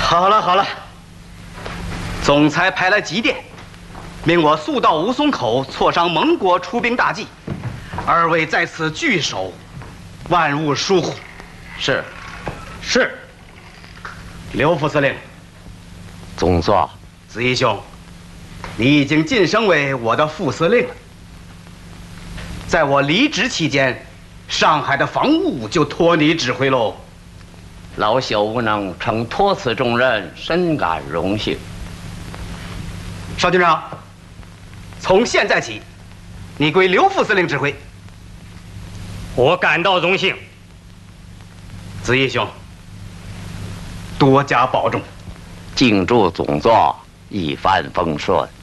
好了好了，总裁派来急电，命我速到武松口挫伤蒙国出兵大计，二位在此据守，万勿疏忽。 是。 是。刘副司令， 总座， 子义兄，你已经晋升为我的副司令了。在我离职期间，上海的防务就托你指挥喽。 老朽无能，承托此重任，深感荣幸。 邵军长，从现在起，你归刘副司令指挥。 我感到荣幸。 子义兄，多加保重。 敬祝总座一帆风顺。